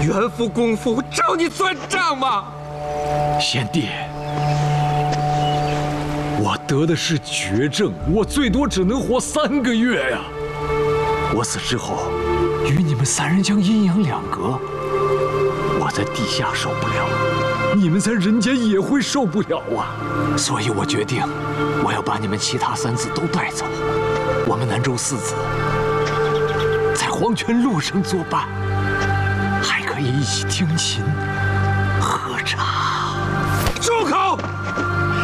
元福公夫找你算账吗？ 贤弟，我得的是绝症，我最多只能活3个月呀。我死之后，与你们3人将阴阳两隔。我在地下受不了，你们在人间也会受不了啊。所以我决定，我要把你们其他3子都带走。我们南州4子在黄泉路上作伴，还可以一起听琴。